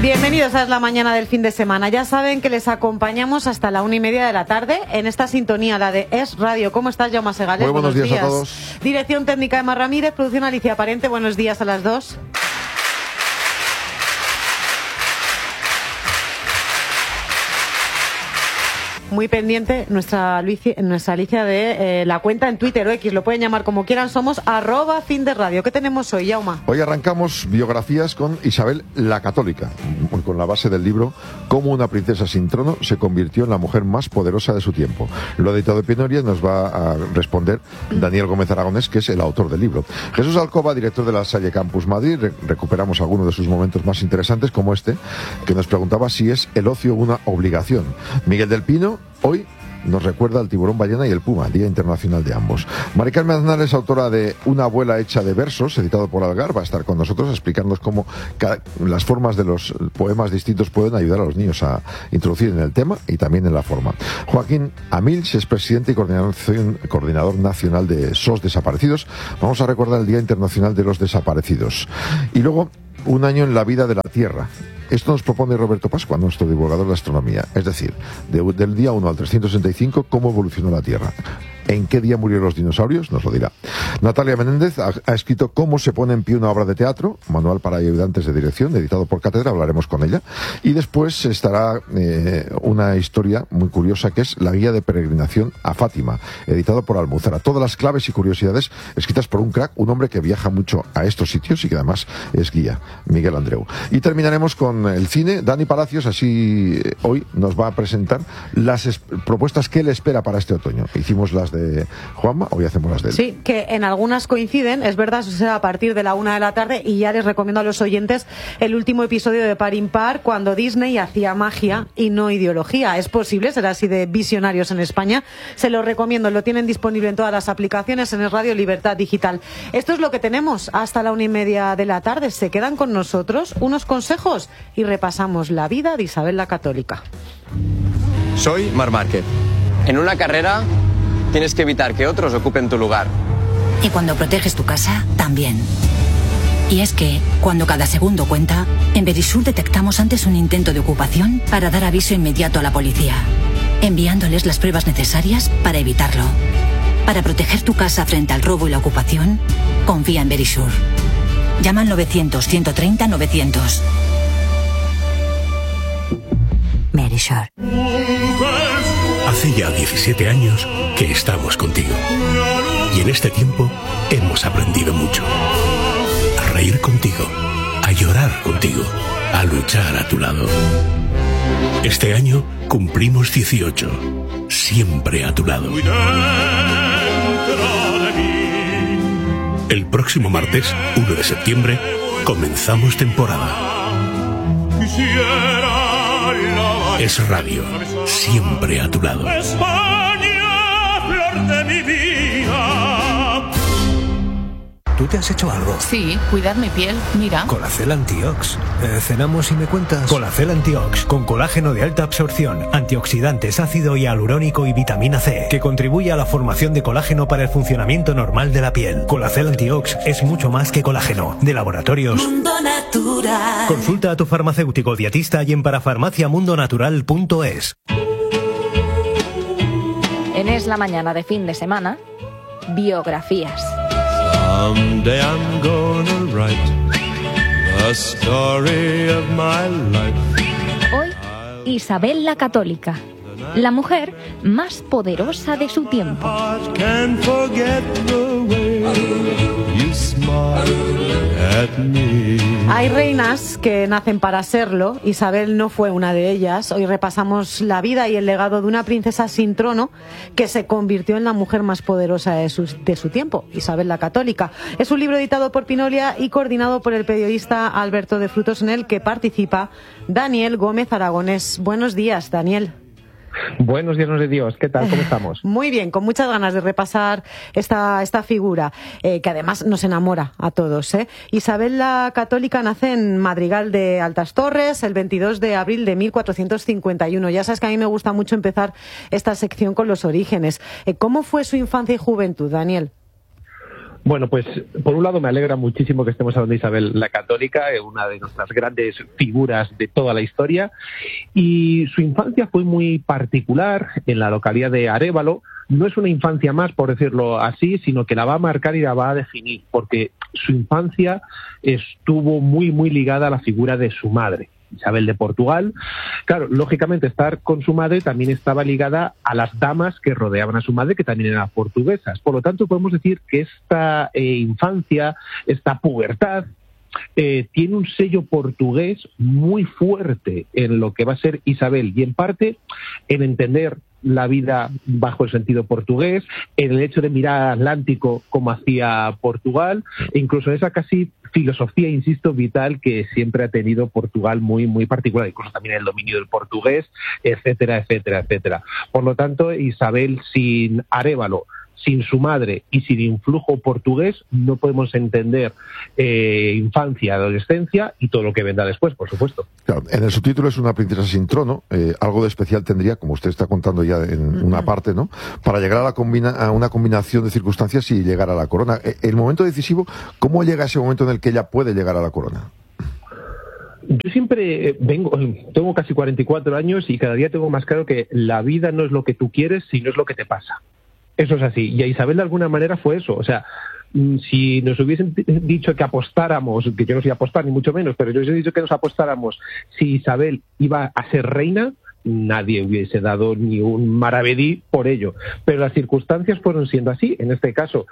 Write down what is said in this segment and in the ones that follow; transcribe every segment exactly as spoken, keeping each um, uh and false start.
Bienvenidos a Es la Mañana del fin de semana. Ya saben que les acompañamos hasta la una y media de la tarde en esta sintonía, la de Es Radio. ¿Cómo estás, Jaume Segales? Muy buenos, buenos días, días a todos. Dirección técnica Emma Ramírez, producción Alicia Parente. Buenos días a las dos. Muy pendiente nuestra Alicia, nuestra Alicia de eh, la cuenta en Twitter o X, lo pueden llamar como quieran, somos arroba fin de radio. ¿Qué tenemos hoy, Jaume? Hoy arrancamos biografías con Isabel la Católica, con la base del libro Cómo una princesa sin trono se convirtió en la mujer más poderosa de su tiempo. Lo editado de Pinoria nos va a responder Daniel Gómez Aragonés, que es el autor del libro. Jesús Alcoba, director de la Salle Campus Madrid, re recuperamos algunos de sus momentos más interesantes, como este, que nos preguntaba si es el ocio una obligación. Miguel del Pino hoy nos recuerda al tiburón ballena y el puma, Día Internacional de ambos. Mari Carmen Aznar es autora de Una abuela hecha de versos, editado por Algar, va a estar con nosotros explicándonos cómo las formas de los poemas distintos pueden ayudar a los niños a introducir en el tema y también en la forma. Joaquín Amils es presidente y coordinador nacional de S O S Desaparecidos. Vamos a recordar el Día Internacional de los Desaparecidos. Y luego, un año en la vida de la Tierra. Esto nos propone Roberto Pascua, nuestro divulgador de astronomía. Es decir, de, del día uno al trescientos sesenta y cinco, cómo evolucionó la Tierra. ¿En qué día murieron los dinosaurios? Nos lo dirá. Natalia Menéndez ha, ha escrito Cómo se pone en pie una obra de teatro, manual para ayudantes de dirección, editado por Cátedra, hablaremos con ella. Y después estará eh, una historia muy curiosa que es La guía de peregrinación a Fátima, editado por Almuzara. Todas las claves y curiosidades escritas por un crack, un hombre que viaja mucho a estos sitios y que además es guía, Miguel Andreu. Y terminaremos con el cine. Dani Palacios, así eh, hoy nos va a presentar las propuestas que él espera para este otoño. Hicimos las de de Juanma, hoy hacemos las de él. Sí, que en algunas coinciden, es verdad, eso será a partir de la una de la tarde, y ya les recomiendo a los oyentes el último episodio de Par Impar, cuando Disney hacía magia y no ideología. Es posible, será así de visionarios en España. Se lo recomiendo, lo tienen disponible en todas las aplicaciones, en el Radio Libertad Digital. Esto es lo que tenemos hasta la una y media de la tarde. Se quedan con nosotros unos consejos y repasamos la vida de Isabel la Católica. Soy Marc Márquez. En una carrera tienes que evitar que otros ocupen tu lugar. Y cuando proteges tu casa, también. Y es que, cuando cada segundo cuenta, en Verisur detectamos antes un intento de ocupación para dar aviso inmediato a la policía, enviándoles las pruebas necesarias para evitarlo. Para proteger tu casa frente al robo y la ocupación, confía en Verisur. Llama al novecientos, ciento treinta, novecientos. Verisur. Hace ya diecisiete años que estamos contigo. Y en este tiempo hemos aprendido mucho. A reír contigo, a llorar contigo, a luchar a tu lado. Este año cumplimos dieciocho. Siempre a tu lado. El próximo martes, uno de septiembre, comenzamos temporada. Es Radio, siempre a tu lado. España, flor de mi vida. ¿Tú te has hecho algo? Sí, cuidar mi piel, mira. Colacel Antiox. Eh, ¿Cenamos y me cuentas? Colacel Antiox, con colágeno de alta absorción, antioxidantes, ácido hialurónico y vitamina C, que contribuye a la formación de colágeno para el funcionamiento normal de la piel. Colacel Antiox es mucho más que colágeno. De Laboratorios Mundo Natural. Consulta a tu farmacéutico dietista y en parafarmacia mundo natural punto es. En Es la Mañana de fin de semana, biografías. Someday I'm gonna write the story of my life. Hoy, Isabel la Católica, la mujer más poderosa de su tiempo. Can't forget the way you smile at me. Hay reinas que nacen para serlo. Isabel no fue una de ellas. Hoy repasamos la vida y el legado de una princesa sin trono que se convirtió en la mujer más poderosa de su, de su tiempo, Isabel la Católica. Es un libro editado por Pinoria y coordinado por el periodista Alberto de Frutos, en el que participa Daniel Gómez Aragonés. Buenos días, Daniel. Buenos días de Dios, ¿qué tal? ¿Cómo estamos? Muy bien, con muchas ganas de repasar esta, esta figura, eh, que además nos enamora a todos, ¿eh? Isabel la Católica nace en Madrigal de Altas Torres el veintidós de abril de mil cuatrocientos cincuenta y uno. Ya sabes que a mí me gusta mucho empezar esta sección con los orígenes. Eh, ¿Cómo fue su infancia y juventud, Daniel? Bueno, pues por un lado me alegra muchísimo que estemos hablando de Isabel la Católica, una de nuestras grandes figuras de toda la historia, y su infancia fue muy particular en la localidad de Arévalo. No es una infancia más, por decirlo así, sino que la va a marcar y la va a definir, porque su infancia estuvo muy, muy ligada a la figura de su madre, Isabel de Portugal. Claro, lógicamente estar con su madre también estaba ligada a las damas que rodeaban a su madre, que también eran portuguesas. Por lo tanto, podemos decir que esta eh, infancia, esta pubertad, eh, tiene un sello portugués muy fuerte en lo que va a ser Isabel, y en parte en entender la vida bajo el sentido portugués, en el hecho de mirar al Atlántico como hacía Portugal, e incluso esa casi filosofía, insisto, vital que siempre ha tenido Portugal muy, muy particular, incluso también el dominio del portugués, etcétera, etcétera, etcétera. Por lo tanto, Isabel sin Arévalo, sin su madre y sin influjo portugués, no podemos entender eh, infancia, adolescencia y todo lo que vendrá después, por supuesto. Claro, en el subtítulo es una princesa sin trono. Eh, algo de especial tendría, como usted está contando ya en una parte, ¿no?, para llegar a, la combina a una combinación de circunstancias y llegar a la corona. Eh, el momento decisivo, ¿cómo llega ese momento en el que ella puede llegar a la corona? Yo siempre vengo, tengo casi cuarenta y cuatro años y cada día tengo más claro que la vida no es lo que tú quieres, sino es lo que te pasa. Eso es así. Y a Isabel de alguna manera fue eso. O sea, si nos hubiesen dicho que apostáramos, que yo no sé apostar ni mucho menos, pero yo os he dicho que nos apostáramos si Isabel iba a ser reina, nadie hubiese dado ni un maravedí por ello. Pero las circunstancias fueron siendo así. En este caso,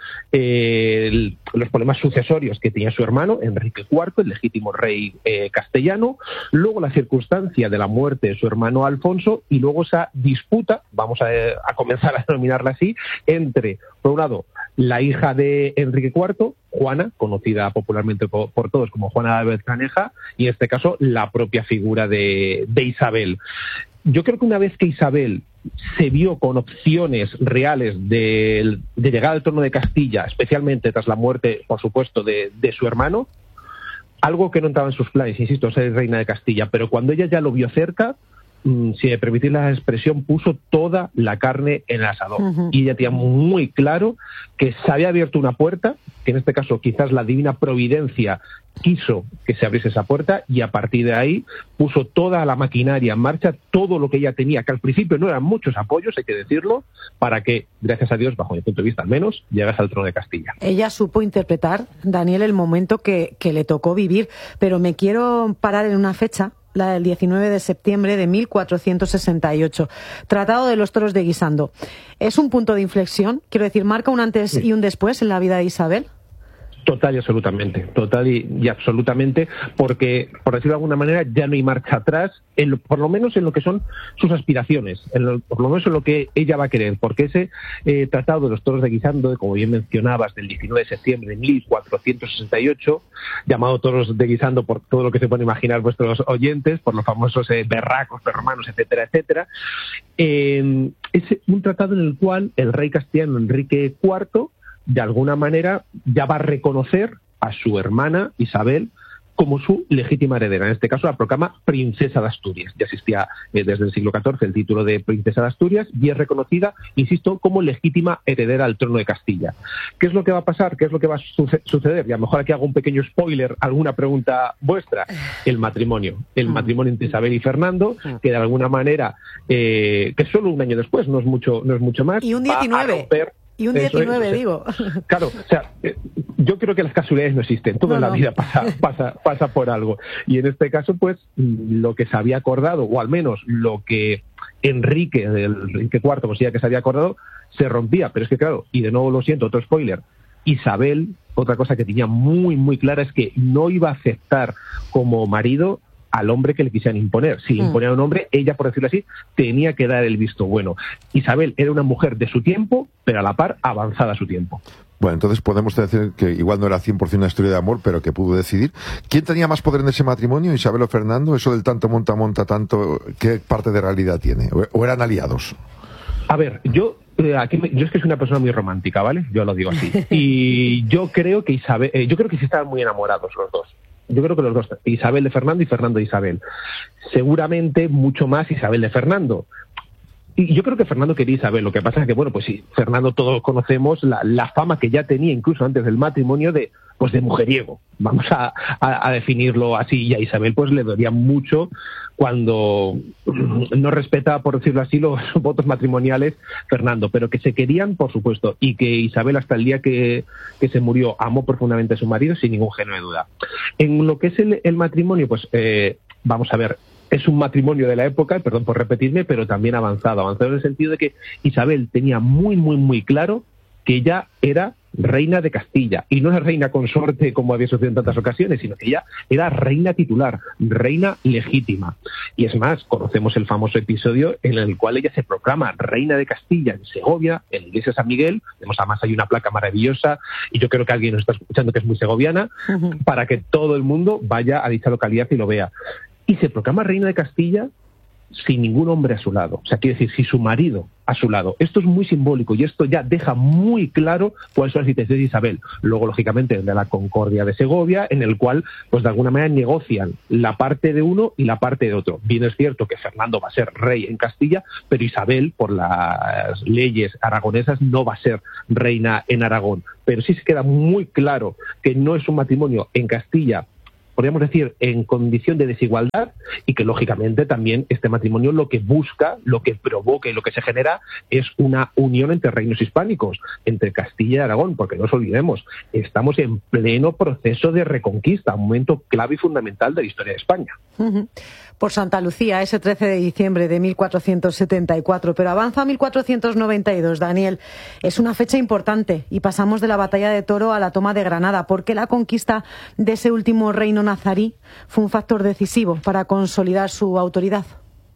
eh, el, los problemas sucesorios que tenía su hermano, Enrique cuarto, el legítimo rey eh, castellano, luego la circunstancia de la muerte de su hermano Alfonso, y luego esa disputa, vamos a, a comenzar a denominarla así, entre, por un lado, la hija de Enrique cuarto, Juana, conocida popularmente por, por todos como Juana de Bercaneja, y en este caso la propia figura de, de Isabel. Yo creo que una vez que Isabel se vio con opciones reales de, de llegar al trono de Castilla, especialmente tras la muerte, por supuesto, de, de su hermano, algo que no entraba en sus planes, insisto, ser reina de Castilla, pero cuando ella ya lo vio cerca, si me permitís la expresión, puso toda la carne en el asador. Uh-huh. Y ella tenía muy claro que se había abierto una puerta, que en este caso quizás la divina providencia quiso que se abriese esa puerta, y a partir de ahí puso toda la maquinaria en marcha, todo lo que ella tenía, que al principio no eran muchos apoyos, hay que decirlo, para que, gracias a Dios, bajo mi punto de vista al menos, llegase al trono de Castilla. Ella supo interpretar, Daniel, el momento que, que le tocó vivir, pero me quiero parar en una fecha, la del diecinueve de septiembre de mil cuatrocientos sesenta y ocho. Tratado de los Toros de Guisando. ¿Es un punto de inflexión? Quiero decir, ¿marca un antes sí. y un después en la vida de Isabel? Total y absolutamente, total y, y absolutamente, porque, por decirlo de alguna manera, ya no hay marcha atrás, en lo, por lo menos en lo que son sus aspiraciones, en lo, por lo menos en lo que ella va a querer, porque ese eh, Tratado de los Toros de Guisando, como bien mencionabas, del diecinueve de septiembre de mil cuatrocientos sesenta y ocho, llamado Toros de Guisando por todo lo que se pueden imaginar vuestros oyentes, por los famosos eh, berracos, perromanos, etcétera, etcétera, eh, es un tratado en el cual el rey castellano Enrique cuarto, de alguna manera, ya va a reconocer a su hermana Isabel como su legítima heredera. En este caso la proclama princesa de Asturias. Ya existía eh, desde el siglo catorce el título de princesa de Asturias y es reconocida, insisto, como legítima heredera al trono de Castilla. ¿Qué es lo que va a pasar? ¿Qué es lo que va a suce- suceder? Y a lo mejor aquí hago un pequeño spoiler, alguna pregunta vuestra. El matrimonio. El matrimonio entre Isabel y Fernando, que de alguna manera, eh, que solo un año después, no es mucho, no es mucho más, y un diecinueve. Va a romper. Y un diecinueve, es, digo. Claro, o sea, yo creo que las casualidades no existen. Todo no, en la no. vida pasa, pasa, pasa por algo. Y en este caso, pues, lo que se había acordado, o al menos lo que Enrique, el Enrique cuarto, considera que se había acordado, se rompía. Pero es que, claro, y de nuevo lo siento, otro spoiler, Isabel, otra cosa que tenía muy, muy clara es que no iba a aceptar como marido al hombre que le quisieran imponer. Si le imponían a un hombre, ella, por decirlo así, tenía que dar el visto bueno. Isabel era una mujer de su tiempo, pero a la par avanzada a su tiempo. Bueno, entonces podemos decir que igual no era cien por ciento una historia de amor, pero que pudo decidir. ¿Quién tenía más poder en ese matrimonio, Isabel o Fernando? Eso del tanto monta, monta tanto, ¿qué parte de realidad tiene? ¿O eran aliados? A ver, yo... Eh, aquí me, yo es que soy una persona muy romántica, ¿vale? Yo lo digo así. Y yo creo que Isabel... Eh, yo creo que sí estaban muy enamorados los dos. Yo creo que los dos, Isabel de Fernando y Fernando de Isabel. Seguramente mucho más Isabel de Fernando. Y yo creo que Fernando quería Isabel, lo que pasa es que, bueno, pues sí, Fernando todos conocemos la, la fama que ya tenía incluso antes del matrimonio de, pues de mujeriego, vamos a, a, a definirlo así, y a Isabel pues le dolía mucho cuando no respeta, por decirlo así, los votos matrimoniales Fernando, pero que se querían, por supuesto, y que Isabel hasta el día que, que se murió amó profundamente a su marido sin ningún género de duda. En lo que es el, el matrimonio, pues eh, vamos a ver, es un matrimonio de la época, perdón por repetirme, pero también avanzado. Avanzado en el sentido de que Isabel tenía muy, muy, muy claro que ella era reina de Castilla. Y no era reina consorte como había sucedido en tantas ocasiones, sino que ella era reina titular, reina legítima. Y es más, conocemos el famoso episodio en el cual ella se proclama reina de Castilla en Segovia, en la iglesia de San Miguel. Vemos además hay una placa maravillosa, y yo creo que alguien nos está escuchando que es muy segoviana, uh-huh. para que todo el mundo vaya a dicha localidad y lo vea. Y se proclama reina de Castilla sin ningún hombre a su lado. O sea, quiere decir, sin su marido a su lado. Esto es muy simbólico y esto ya deja muy claro cuáles son las intenciones de Isabel. Luego, lógicamente, de la Concordia de Segovia, en el cual, pues de alguna manera, negocian la parte de uno y la parte de otro. Bien es cierto que Fernando va a ser rey en Castilla, pero Isabel, por las leyes aragonesas, no va a ser reina en Aragón. Pero sí se queda muy claro que no es un matrimonio en Castilla, podríamos decir, en condición de desigualdad, y que lógicamente también este matrimonio lo que busca, lo que provoca y lo que se genera es una unión entre reinos hispánicos, entre Castilla y Aragón, porque no nos olvidemos, estamos en pleno proceso de reconquista, un momento clave y fundamental de la historia de España. Uh-huh. Por Santa Lucía, ese trece de diciembre de mil cuatrocientos setenta y cuatro, pero avanza a mil cuatrocientos noventa y dos, Daniel. Es una fecha importante y pasamos de la batalla de Toro a la toma de Granada, porque la conquista de ese último reino nazarí fue un factor decisivo para consolidar su autoridad.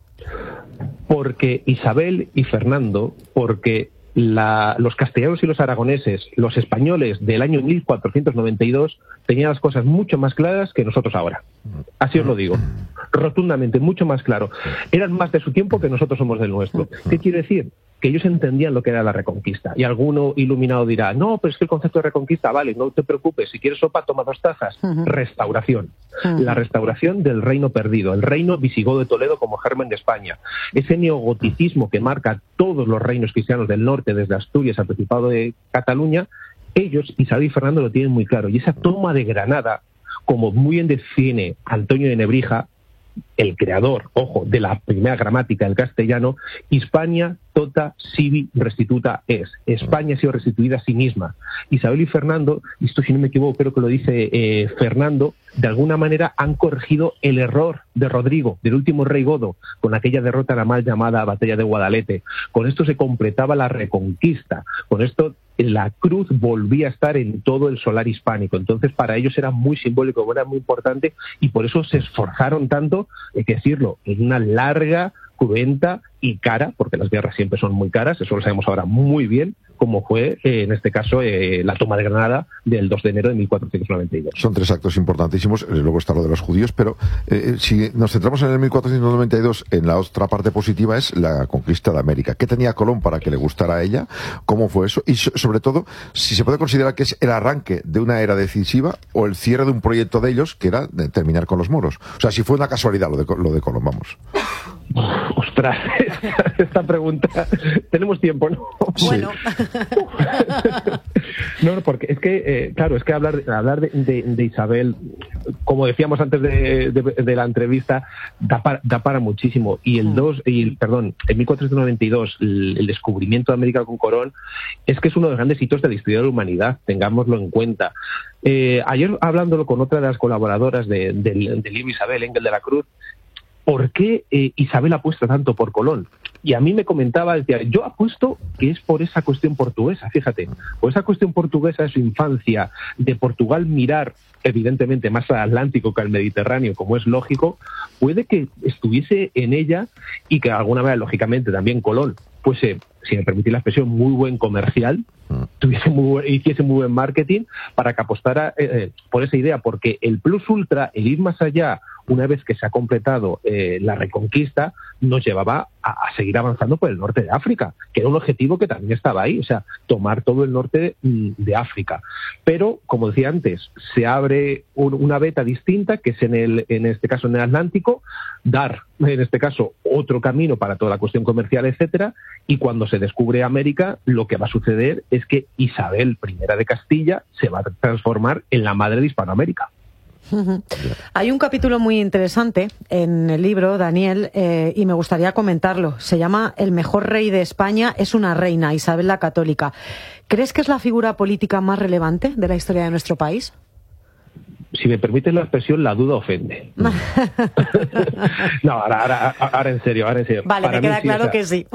Porque Isabel y Fernando, porque la, los castellanos y los aragoneses, los españoles del año mil cuatrocientos noventa y dos, tenían las cosas mucho más claras que nosotros ahora. Así os lo digo, rotundamente, mucho más claro. Eran más de su tiempo que nosotros somos del nuestro. ¿Qué quiere decir? Que ellos entendían lo que era la reconquista. Y alguno iluminado dirá, no, pero es que el concepto de reconquista, vale, no te preocupes, si quieres sopa, toma dos tazas. Uh-huh. Restauración. Uh-huh. La restauración del reino perdido, el reino visigodo de Toledo como germen de España. Ese neogoticismo que marca todos los reinos cristianos del norte, desde Asturias al Principado de Cataluña, ellos, Isabel y Fernando, lo tienen muy claro. Y esa toma de Granada, como muy bien define Antonio de Nebrija, el creador, ojo, de la primera gramática del castellano, Hispania tota sibi restituta es. España ha sido restituida a sí misma. Isabel y Fernando, y esto si no me equivoco, creo que lo dice eh, Fernando, de alguna manera han corregido el error de Rodrigo, del último rey godo, con aquella derrota la mal llamada Batalla de Guadalete. Con esto se completaba la reconquista. Con esto la cruz volvía a estar en todo el solar hispánico. Entonces, para ellos era muy simbólico, era muy importante, y por eso se esforzaron tanto, hay que decirlo, en una larga, cruenta y cara, porque las guerras siempre son muy caras, eso lo sabemos ahora muy bien, como fue, eh, en este caso, eh, la toma de Granada del dos de enero de mil cuatrocientos noventa y dos. Son tres actos importantísimos, luego está lo de los judíos, pero eh, si nos centramos en el mil cuatrocientos noventa y dos, en la otra parte positiva es la conquista de América. ¿Qué tenía Colón para que le gustara a ella? ¿Cómo fue eso? Y so, sobre todo, si se puede considerar que es el arranque de una era decisiva o el cierre de un proyecto de ellos, que era de terminar con los moros. O sea, si fue una casualidad lo de, lo de Colón, vamos. Ostras, esta, esta pregunta, tenemos tiempo, ¿no? Bueno. No, no, porque es que, eh, claro, es que hablar, hablar de, de, de Isabel, como decíamos antes de, de, de la entrevista, da para, da para muchísimo. Y el dos, y el, perdón, en mil cuatrocientos noventa y dos, el, el descubrimiento de América con Colón, es que es uno de los grandes hitos de la historia de la humanidad, tengámoslo en cuenta. Eh, ayer, hablándolo con otra de las colaboradoras de, de, del libro Isabel, Engel de la Cruz, ¿por qué eh, Isabel apuesta tanto por Colón? Y a mí me comentaba, decía, yo apuesto que es por esa cuestión portuguesa, fíjate, por esa cuestión portuguesa de su infancia, de Portugal mirar, evidentemente, más al Atlántico que al Mediterráneo, como es lógico, puede que estuviese en ella y que de alguna manera, lógicamente, también Colón fuese, si me permitís la expresión, muy buen comercial, tuviese muy buen, hiciese muy buen marketing para que apostara eh, por esa idea, porque el plus ultra, el ir más allá, una vez que se ha completado eh, la reconquista, nos llevaba a, a seguir avanzando por el norte de África, que era un objetivo que también estaba ahí, o sea, tomar todo el norte de, de África. Pero, como decía antes, se abre un, una beta distinta, que es en el, en este caso en el Atlántico, dar, en este caso, otro camino para toda la cuestión comercial, etcétera, y cuando se descubre América, lo que va a suceder es que Isabel primera de Castilla se va a transformar en la madre de Hispanoamérica. Uh-huh. Hay un capítulo muy interesante en el libro, Daniel, eh, y me gustaría comentarlo. Se llama El mejor rey de España es una reina, Isabel la Católica. ¿Crees que es la figura política más relevante de la historia de nuestro país? Si me permites la expresión, la duda ofende. No, ahora, ahora, ahora en serio, ahora en serio. Vale, para me queda sí, claro o sea, que sí.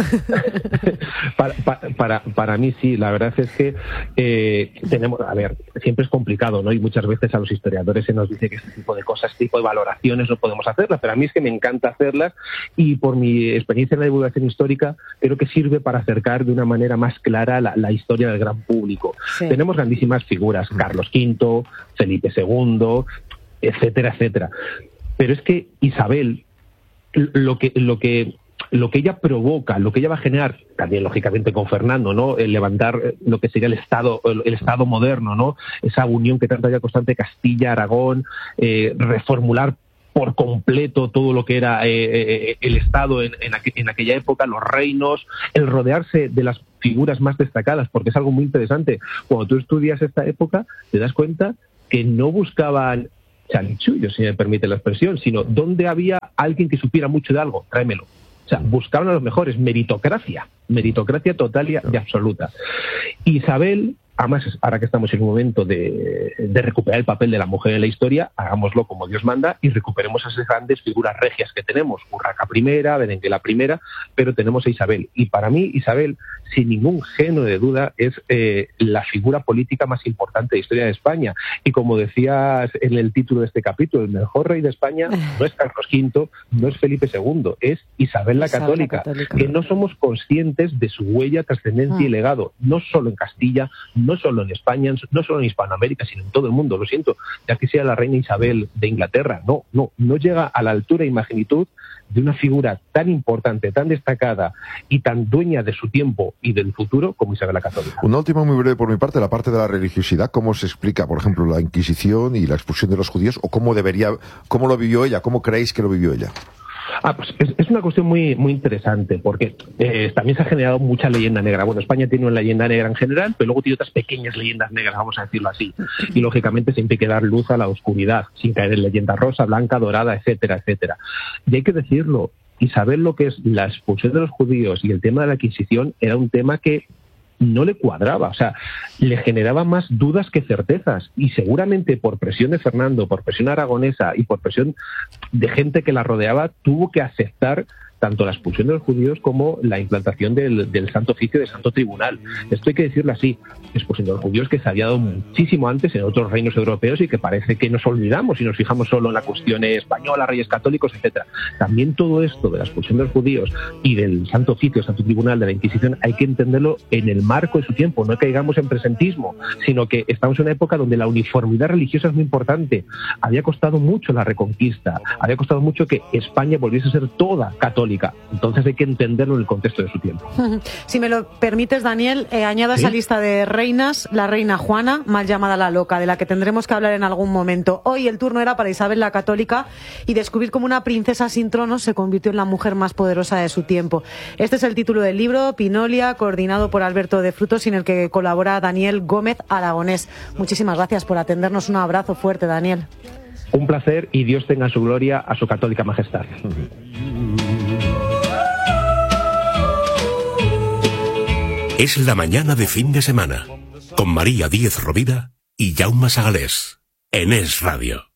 para, para, para, para mí sí, la verdad es que eh, tenemos, a ver, siempre es complicado, ¿no? Y muchas veces a los historiadores se nos dice que este tipo de cosas, este tipo de valoraciones no podemos hacerlas, pero a mí es que me encanta hacerlas y por mi experiencia en la divulgación histórica creo que sirve para acercar de una manera más clara la, la historia del gran público. Sí. Tenemos grandísimas figuras, Carlos quinto, Felipe segundo, etcétera, etcétera. Pero es que Isabel, lo que, lo que, lo que ella provoca, lo que ella va a generar, también lógicamente con Fernando, ¿no? El levantar lo que sería el Estado, el, el Estado moderno, ¿no? Esa unión que tanto había constante Castilla-Aragón, eh, reformular por completo todo lo que era eh, eh, el Estado en, en, aqu en aquella época, los reinos, el rodearse de las figuras más destacadas, porque es algo muy interesante. Cuando tú estudias esta época, te das cuenta que no buscaban chalichullo, si me permite la expresión, sino donde había alguien que supiera mucho de algo, tráemelo. O sea, buscaban a los mejores, meritocracia, meritocracia total y, y absoluta. Isabel, además, ahora que estamos en un momento de, de recuperar el papel de la mujer en la historia, hagámoslo como Dios manda y recuperemos esas grandes figuras regias que tenemos, Urraca primera, Berenguela primera, pero tenemos a Isabel. Y para mí, Isabel, sin ningún género de duda, es eh, la figura política más importante de la historia de España. Y como decías en el título de este capítulo, el mejor rey de España no es Carlos quinto, no es Felipe segundo, es Isabel la Isabel Católica, la Católica, que no somos conscientes de su huella, trascendencia ah. y legado, no solo en Castilla, no solo en España, no solo en Hispanoamérica, sino en todo el mundo. Lo siento, ya que sea la reina Isabel de Inglaterra, no, no, no llega a la altura y magnitud de una figura tan importante, tan destacada y tan dueña de su tiempo y del futuro como Isabel la Católica. Una última muy breve por mi parte, la parte de la religiosidad, ¿cómo se explica, por ejemplo, la Inquisición y la expulsión de los judíos, o cómo debería, cómo lo vivió ella, cómo creéis que lo vivió ella? Ah, pues es, es una cuestión muy muy interesante, porque eh, también se ha generado mucha leyenda negra. Bueno, España tiene una leyenda negra en general, pero luego tiene otras pequeñas leyendas negras, vamos a decirlo así. Y lógicamente siempre hay que dar luz a la oscuridad, sin caer en leyenda rosa, blanca, dorada, etcétera, etcétera. Y hay que decirlo, Isabel, lo que es la expulsión de los judíos y el tema de la Inquisición era un tema que no le cuadraba, o sea, le generaba más dudas que certezas, y seguramente por presión de Fernando, por presión aragonesa y por presión de gente que la rodeaba, tuvo que aceptar tanto la expulsión de los judíos como la implantación del, del Santo Oficio de Santo Tribunal. Esto hay que decirlo así, expulsión de los judíos que se había dado muchísimo antes en otros reinos europeos y que parece que nos olvidamos y nos fijamos solo en la cuestión española, reyes católicos, etcétera. También todo esto de la expulsión de los judíos y del Santo Oficio, del Santo Tribunal, de la Inquisición, hay que entenderlo en el marco de su tiempo, no caigamos en presentismo, sino que estamos en una época donde la uniformidad religiosa es muy importante. Había costado mucho la Reconquista, había costado mucho que España volviese a ser toda católica. Entonces hay que entenderlo en el contexto de su tiempo. Si me lo permites, Daniel, eh, añado a esa ¿Sí? lista de reinas la reina Juana, mal llamada la loca, de la que tendremos que hablar en algún momento. Hoy el turno era para Isabel la Católica, y descubrir cómo una princesa sin trono se convirtió en la mujer más poderosa de su tiempo. Este es el título del libro, Pinolia, coordinado por Alberto de Frutos, y en el que colabora Daniel Gómez Aragonés. Muchísimas gracias por atendernos. Un abrazo fuerte, Daniel. Un placer, y Dios tenga en su gloria a su católica majestad. Es la mañana de fin de semana, con María Díez Rovira y Jaume Sagalés, en Es Radio.